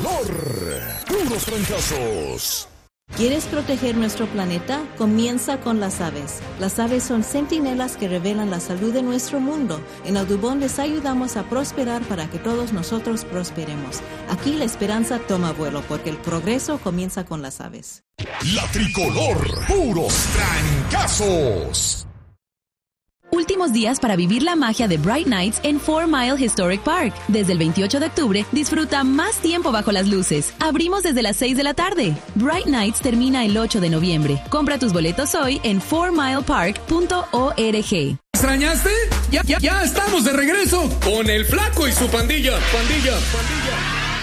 tricolor. Puros fracasos. ¿Quieres proteger nuestro planeta? Comienza con las aves. Las aves son centinelas que revelan la salud de nuestro mundo. En Audubon les ayudamos a prosperar para que todos nosotros prosperemos. Aquí la esperanza toma vuelo porque el progreso comienza con las aves. La tricolor. Puros fracasos. Últimos días para vivir la magia de Bright Nights en 4 Mile Historic Park. Desde el 28 de octubre, disfruta más tiempo bajo las luces. Abrimos desde las 6 de la tarde. Bright Nights termina el 8 de noviembre. Compra tus boletos hoy en 4milepark.org. ¿Extrañaste? Ya estamos de regreso con el Flaco y su pandilla.